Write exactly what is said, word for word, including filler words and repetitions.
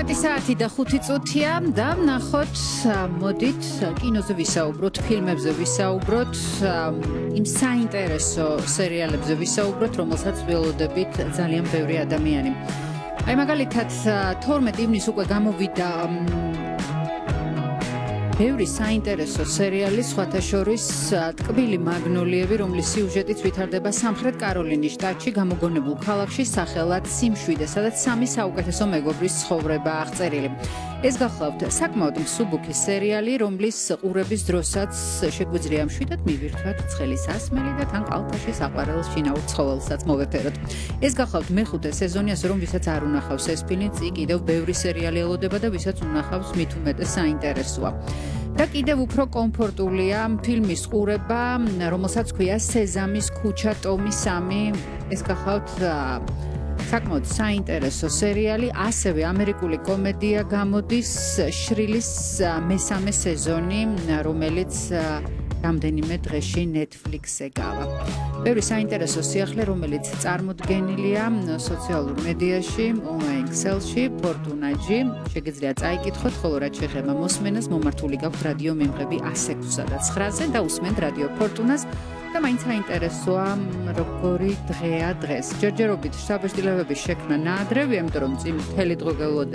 თორმეტი საათი და ხუთი წუთია და ვნახოთ, მოდით კინოზე ვისაუბროთ, ფილმებზე ვისაუბროთ, იმ საინტერესო სერიალებზე ვისაუბროთ, რომელსაც ველოდებით ძალიან ბევრი ადამიანი. აი მაგალითად თორმეტი ივნის უკვე გამოვიდა ბევრი საინტერესო სერიალი, სხვათა შორის ტკბილი მაგნოლიები, რომლის სიუჟეტიც ვითარდება სამხრეთ კაროლინის შტატში გამოგონებულ ქალაქში სახელად სიმშვიდე, სადაც სამი საუკეთესო მეგობრის ცხოვრება აღწერილი. ეს გახლავთ საკმაოდ მსუბუქი სერიალი, რომლის ყურების დროსაც შეგვიძლია მშვიდად მივირთვათ ცხელი სასმელი და თან კალთაში საყვარელ შინაურ ცხოველსაც მოვეფეროთ. ეს გახლავთ მეხუთე სეზონი, ასე რომ ვისაც არ უნახავს ეს ფილმი, წინ კიდევ ბევრი სერიალი ელოდება და ვისაც უნახავს, მით უმეტეს საინტერესოა. და კიდევ უფრო კომფორტულია ფილმის ყურება, რომელსაც ქვია სეზამის ქუჩა ტომი სამი. ეს გახლავთ საკმაოდ საინტერესო სერიალი, ასევე ამერიკული კომედია გამოდის შრილის მესამე სეზონი, რომელიც რამდენიმე დღეში Netflix-ზე გავა. ბევრი საინტერესო სიახლე, რომელიც წარმოდგენილია სოციალურ მედიაში, ონლაინ ქსელში, ფორტუნაჯი. შეგიძლიათ წაიკითხოთ, ხოლო რაც შეეხება მოსმენას, მომართული გაქვთ რადიო მიმღები ათს ექვსსა და ცხრაზე და უსმენთ რადიო ფორტუნას. და მაინც საინტერესოა, როგორი დღეა დღეს. ჯერჯერობით შთაბეჭდილებების შექმნა ნაადრევია, იმიტომ რომ წინ მთელი დღე გელოდება